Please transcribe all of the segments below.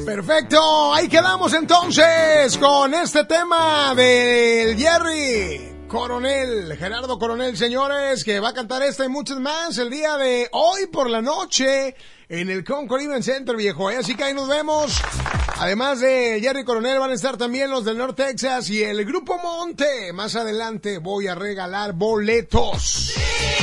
Perfecto, ahí quedamos entonces con este tema del Jerry Coronel, Gerardo Coronel, señores, que va a cantar esta y muchas más el día de hoy por la noche en el Concord Event Center, viejo. Así que ahí nos vemos. Además de Jerry Coronel van a estar también los del North Texas y el Grupo Monte. Más adelante voy a regalar boletos.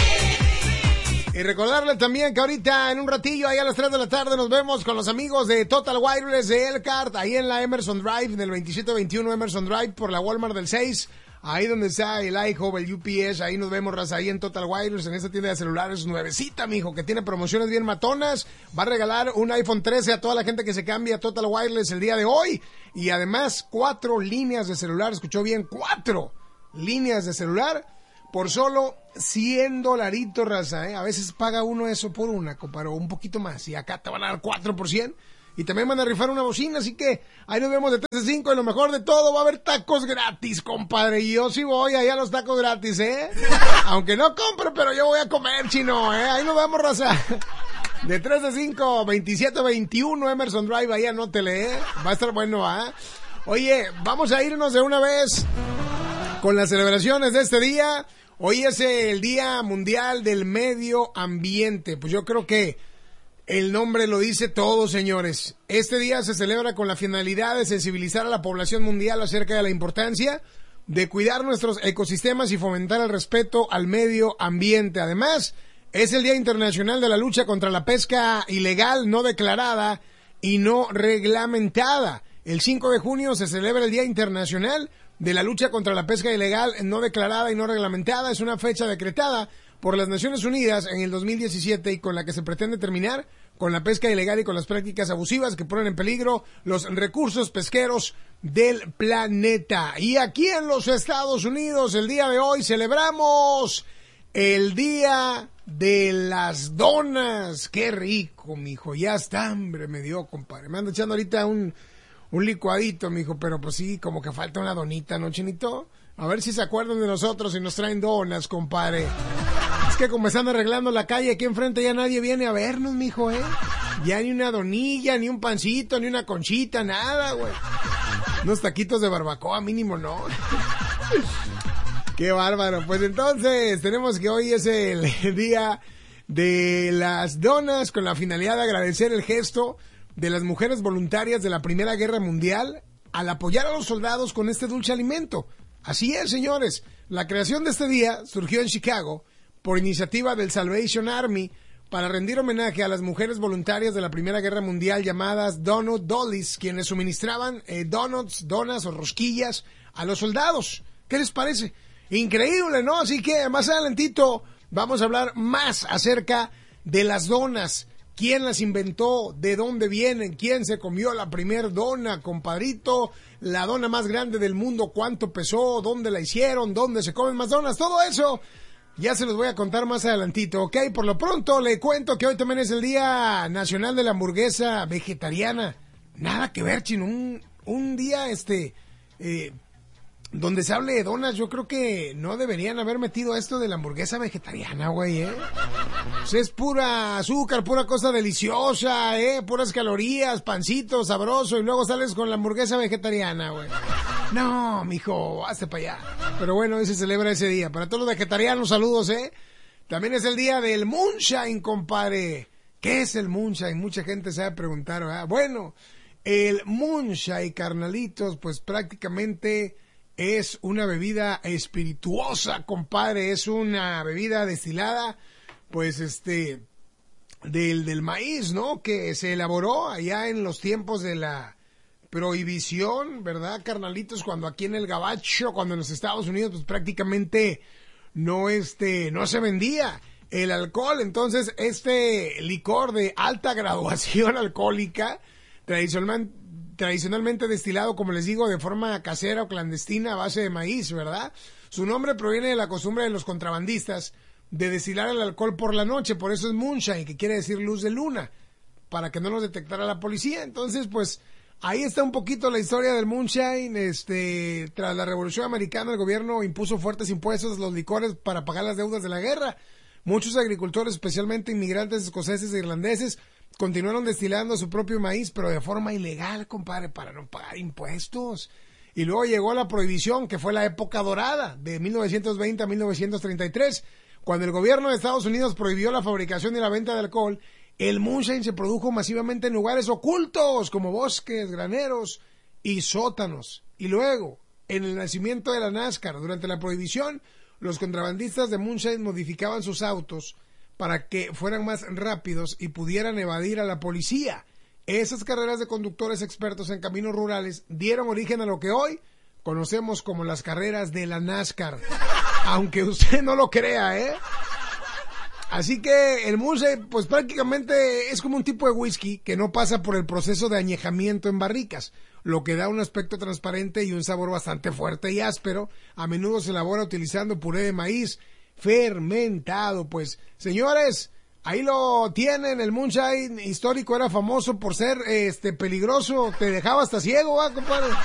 Y recordarle también que ahorita en un ratillo, ahí a las 3 de la tarde, nos vemos con los amigos de Total Wireless de Elkhart, ahí en la Emerson Drive, del 2721 Emerson Drive, por la Walmart del 6, ahí donde está el iHub, el UPS, ahí nos vemos, raza, ahí en Total Wireless, en esta tienda de celulares nuevecita, mijo, que tiene promociones bien matonas. Va a regalar un iPhone 13 a toda la gente que se cambie a Total Wireless el día de hoy. Y además, 4 líneas de celular, escuchó bien, 4 líneas de celular por solo $100, raza, A veces paga uno eso por una, compadre, un poquito más. Y acá te van a dar 4 por 100. Y también van a rifar una bocina, así que ahí nos vemos de 3 a 5. Y lo mejor de todo, va a haber tacos gratis, compadre. Y yo sí voy allá a los tacos gratis, Aunque no compre, pero yo voy a comer, chino, Ahí nos vemos, raza. De 3 a 5, 2721 Emerson Drive, ahí anótele, Va a estar bueno, Oye, vamos a irnos de una vez con las celebraciones de este día. Hoy es el Día Mundial del Medio Ambiente. Pues yo creo que el nombre lo dice todo, señores. Este día se celebra con la finalidad de sensibilizar a la población mundial acerca de la importancia de cuidar nuestros ecosistemas y fomentar el respeto al medio ambiente. Además, es el Día Internacional de la Lucha contra la Pesca Ilegal, no declarada y no reglamentada. El 5 de junio se celebra el Día Internacional de la Lucha contra la Pesca Ilegal, no declarada y no reglamentada. Es una fecha decretada por las Naciones Unidas en el 2017 y con la que se pretende terminar con la pesca ilegal y con las prácticas abusivas que ponen en peligro los recursos pesqueros del planeta. Y aquí en los Estados Unidos, el día de hoy celebramos el Día de las Donas. Qué rico, mijo, ya está, hambre me dio, compadre. Me ando echando ahorita un licuadito, mijo, pero pues sí, como que falta una donita, ¿no, chinito? A ver si se acuerdan de nosotros y nos traen donas, compadre. Es que como están arreglando la calle aquí enfrente, ya nadie viene a vernos, mijo, Ya ni una donilla, ni un pancito, ni una conchita, nada, güey. Unos taquitos de barbacoa mínimo, ¿no? Qué bárbaro. Pues entonces, tenemos que hoy es el Día de las Donas, con la finalidad de agradecer el gesto de las mujeres voluntarias de la Primera Guerra Mundial al apoyar a los soldados con este dulce alimento. Así es, señores. La creación de este día surgió en Chicago por iniciativa del Salvation Army para rendir homenaje a las mujeres voluntarias de la Primera Guerra Mundial llamadas Donut Dollies, quienes suministraban donuts, donas o rosquillas a los soldados. ¿Qué les parece? Increíble, ¿no? Así que más adelantito vamos a hablar más acerca de las donas. ¿Quién las inventó? ¿De dónde vienen? ¿Quién se comió la primer dona, compadrito? La dona más grande del mundo, ¿cuánto pesó? ¿Dónde la hicieron? ¿Dónde se comen más donas? Todo eso ya se los voy a contar más adelantito, ¿ok? Por lo pronto le cuento que hoy también es el Día Nacional de la Hamburguesa Vegetariana. Nada que ver, chino. Un día, donde se hable de donas. Yo creo que no deberían haber metido esto de la hamburguesa vegetariana, güey, Pues es pura azúcar, pura cosa deliciosa, puras calorías, pancito sabroso, y luego sales con la hamburguesa vegetariana, güey. No, mijo, hazte para allá. Pero bueno, hoy se celebra ese día. Para todos los vegetarianos, saludos, También es el día del moonshine, compadre. ¿Qué es el moonshine? Mucha gente se va a preguntar, ¿verdad? Bueno, el moonshine, carnalitos, pues prácticamente es una bebida espirituosa, compadre. Es una bebida destilada, pues, del maíz, ¿no? Que se elaboró allá en los tiempos de la prohibición, ¿verdad, carnalitos? Cuando aquí en el Gabacho, cuando en los Estados Unidos, pues prácticamente no se vendía el alcohol. Entonces, este licor de alta graduación alcohólica, tradicionalmente destilado, como les digo, de forma casera o clandestina a base de maíz, ¿verdad? Su nombre proviene de la costumbre de los contrabandistas de destilar el alcohol por la noche, por eso es moonshine, que quiere decir luz de luna, para que no los detectara la policía. Entonces, pues, ahí está un poquito la historia del moonshine. Tras la Revolución Americana, el gobierno impuso fuertes impuestos a los licores para pagar las deudas de la guerra. Muchos agricultores, especialmente inmigrantes escoceses e irlandeses, continuaron destilando su propio maíz, pero de forma ilegal, compadre, para no pagar impuestos. Y luego llegó la prohibición, que fue la época dorada, de 1920 a 1933, cuando el gobierno de Estados Unidos prohibió la fabricación y la venta de alcohol. El moonshine se produjo masivamente en lugares ocultos, como bosques, graneros y sótanos. Y luego, en el nacimiento de la NASCAR, durante la prohibición, los contrabandistas de moonshine modificaban sus autos para que fueran más rápidos y pudieran evadir a la policía. Esas carreras de conductores expertos en caminos rurales dieron origen a lo que hoy conocemos como las carreras de la NASCAR. Aunque usted no lo crea, ¿eh? Así que el moonshine, pues prácticamente es como un tipo de whisky que no pasa por el proceso de añejamiento en barricas, lo que da un aspecto transparente y un sabor bastante fuerte y áspero. A menudo se elabora utilizando puré de maíz fermentado. Pues, señores, ahí lo tienen. El moonshine histórico era famoso por ser peligroso, te dejaba hasta ciego, compadre.